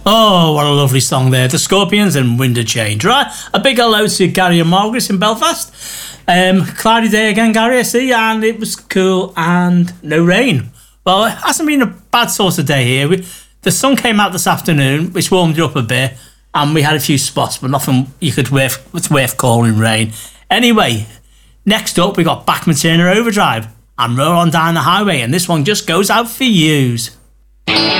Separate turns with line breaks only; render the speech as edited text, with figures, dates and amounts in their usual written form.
Oh, what a lovely song there. The Scorpions and Wind of Change. Right, a big hello to Gary and Margaret in Belfast. Cloudy day again, Gary, I see, and it was cool and no rain. Well, it hasn't been a bad sort of day here. The sun came out this afternoon, which warmed it up a bit, and we had a few spots, but nothing it's worth calling rain. Anyway, next up we got Bachman Turner Overdrive and Roll On Down the Highway, and this one just goes out for yous.